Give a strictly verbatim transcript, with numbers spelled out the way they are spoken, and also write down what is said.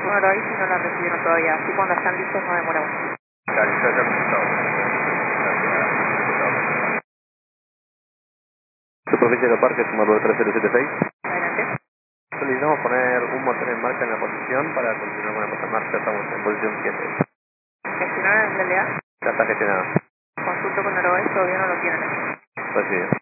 Bueno, ahí si no la recibieron todavía, así cuando están listos no demoramos. Dale, ya ya me gustado. Superficie de parque, sumado tres cero siete seis. Adelante. Solicitamos poner un motor en marcha en la posición para continuar con la puesta en marcha. Estamos en posición siete. ¿Gestionaron el D L A? Ya está gestionado. Consulto con el O S, todavía no lo tienen. Recibido.